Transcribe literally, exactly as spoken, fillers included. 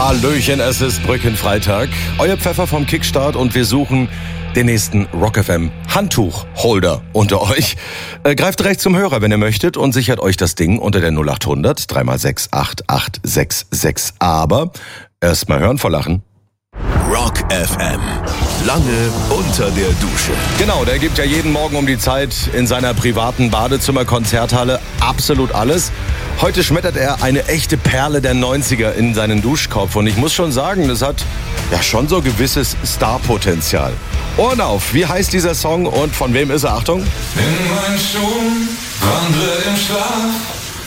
Hallöchen, es ist Brückenfreitag. Euer Pfeffer vom Kickstart und wir suchen den nächsten Rock F M Handtuchholder unter euch. Äh, greift direkt zum Hörer, wenn ihr möchtet, und sichert euch das Ding unter der null acht hundert drei mal sechs acht acht sechs sechs. Aber erstmal hören vor Lachen. Rock F M. Lange unter der Dusche. Genau, der gibt ja jeden Morgen um die Zeit in seiner privaten Badezimmer-Konzerthalle absolut alles. Heute schmettert er eine echte Perle der neunziger in seinen Duschkopf. Und ich muss schon sagen, das hat ja schon so gewisses Starpotenzial. Ohren auf, wie heißt dieser Song und von wem ist er? Achtung. In meinen Schuhen, wandle im Schlaf.